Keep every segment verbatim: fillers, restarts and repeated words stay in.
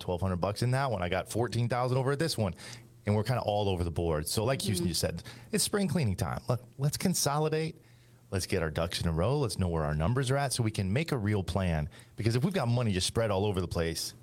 twelve hundred bucks in that one. I got fourteen thousand over at this one. And we're kind of all over the board. So like Houston, you said, it's spring cleaning time. Look, let's consolidate. Let's get our ducks in a row. Let's know where our numbers are at so we can make a real plan. Because if we've got money just spread all over the place,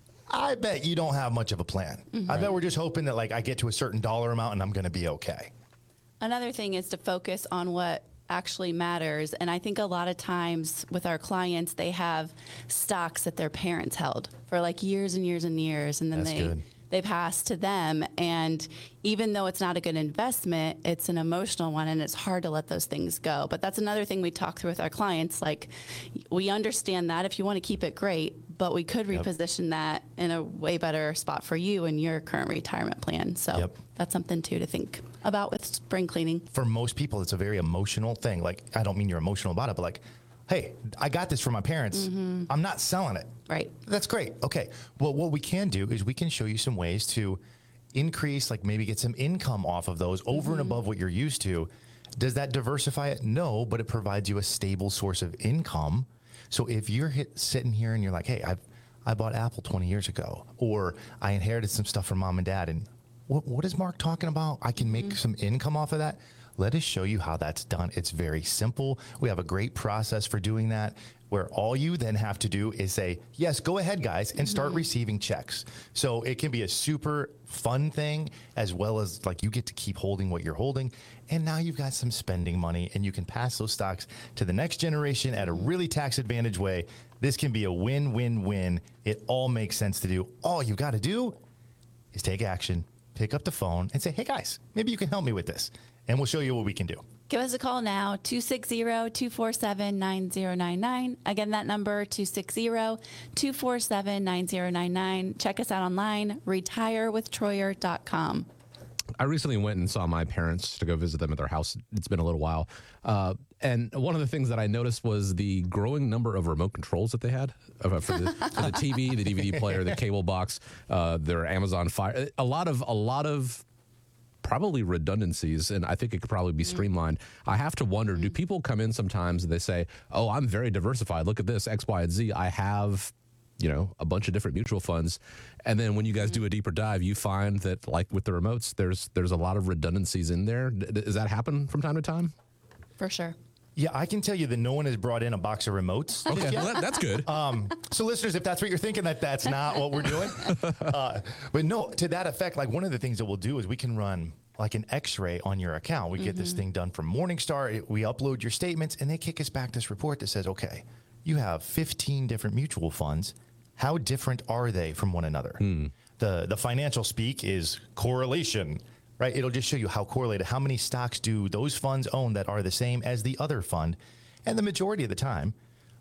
I bet you don't have much of a plan. Mm-hmm. I bet we're just hoping that like I get to a certain dollar amount and I'm going to be okay. Another thing is to focus on what actually matters. And I think a lot of times with our clients, they have stocks that their parents held for like years and years and years. And then That's they... good. they pass to them. And even though it's not a good investment, it's an emotional one and it's hard to let those things go. But that's another thing we talk through with our clients. Like, we understand that if you want to keep it, great, but we could Yep. reposition that in a way better spot for you in your current retirement plan. So Yep. that's something too to think about with spring cleaning. For most people, it's a very emotional thing. Like, I don't mean you're emotional about it, but like, hey, I got this from my parents. Mm-hmm. I'm not selling it. Right. That's great. Okay. Well, what we can do is we can show you some ways to increase, like maybe get some income off of those over mm-hmm. and above what you're used to. Does that diversify it? No, but it provides you a stable source of income. So if you're hit, sitting here and you're like, hey, I've, I bought Apple twenty years ago, or I inherited some stuff from mom and dad, and what, what is Mark talking about? I can make mm-hmm. some income off of that. Let us show you how that's done. It's very simple. We have a great process for doing that, where all you then have to do is say, yes, go ahead, guys, and start mm-hmm. receiving checks. So it can be a super fun thing, as well as like you get to keep holding what you're holding. And now you've got some spending money and you can pass those stocks to the next generation at a really tax advantage way. This can be a win-win-win. It all makes sense to do. All you've got to do is take action, pick up the phone and say, hey guys, maybe you can help me with this. And we'll show you what we can do. Give us a call now, two six zero, two four seven, nine zero nine nine. Again, that number, two six zero, two four seven, nine zero nine nine. Check us out online, retire with troyer dot com. I recently went and saw my parents to go visit them at their house. It's been a little while. Uh, and one of the things that I noticed was the growing number of remote controls that they had uh, for, the, for the T V, the D V D player, the cable box, uh, their Amazon Fire. A lot of, a lot of, probably redundancies, and I think it could probably be streamlined. I have to wonder, do people come in sometimes and they say, oh, I'm very diversified. Look at this, X, Y, and Z. I have, you know, a bunch of different mutual funds. And then when you guys do a deeper dive, you find that, like with the remotes, there's there's a lot of redundancies in there. D- does that happen from time to time? For sure. Yeah, I can tell you that no one has brought in a box of remotes. Okay, well, that, that's good. Um, so listeners, if that's what you're thinking, that that's not what we're doing. Uh, but no, to that effect, like one of the things that we'll do is we can run like an x-ray on your account. We mm-hmm. get this thing done from Morningstar. It, we upload your statements and they kick us back this report that says, okay, you have fifteen different mutual funds. How different are they from one another? Hmm. The, the financial speak is correlation. Right, it'll just show you how correlated, how many stocks do those funds own that are the same as the other fund. And the majority of the time,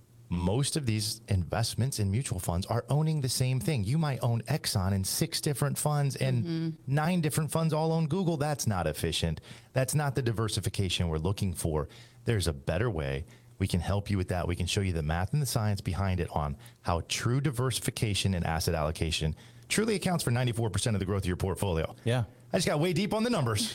most of these investments in mutual funds are owning the same thing. You might own Exxon in six different funds and mm-hmm. nine different funds all own Google. That's not efficient. That's not the diversification we're looking for. There's a better way. We can help you with that. We can show you the math and the science behind it on how true diversification and asset allocation truly accounts for ninety-four percent of the growth of your portfolio. Yeah. I just got way deep on the numbers,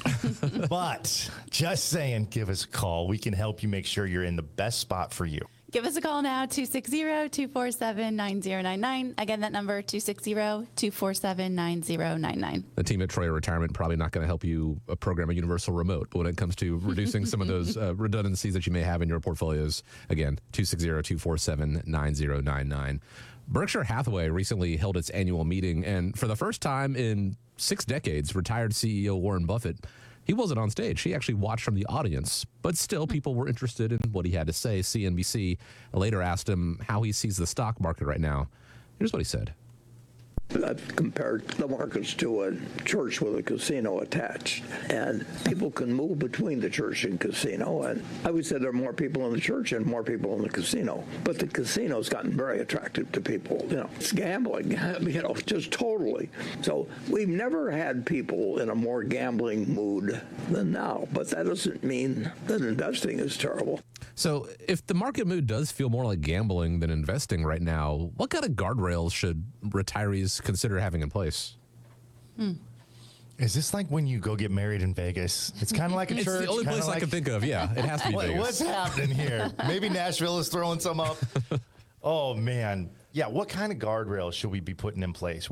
but just saying, give us a call. We can help you make sure you're in the best spot for you. Give us a call now, two six zero, two four seven, nine zero nine nine. Again, that number, two six zero, two four seven, nine zero nine nine. The team at Troyer Retirement probably not going to help you uh, program a universal remote, but when it comes to reducing some of those uh, redundancies that you may have in your portfolios, again, two six zero, two four seven, nine zero nine nine. Berkshire Hathaway recently held its annual meeting, and for the first time in six decades, retired C E O Warren Buffett, he wasn't on stage. He actually watched from the audience, but still people were interested in what he had to say. C N B C later asked him how he sees the stock market right now. Here's what he said. I've compared the markets to a church with a casino attached, and people can move between the church and casino, and I would say there are more people in the church and more people in the casino, but the casino's gotten very attractive to people. You know, it's gambling, you know, just totally. So we've never had people in a more gambling mood than now, but that doesn't mean that investing is terrible. So if the market mood does feel more like gambling than investing right now, what kind of guardrails should retirees consider having in place? Hmm. Is this like when you go get married in Vegas? It's kind of like a it's church. It's the only place like... I can think of. Yeah, it has to be what, Vegas. What's happening here? Maybe Nashville is throwing some up. Oh, man. Yeah, what kind of guardrails should we be putting in place?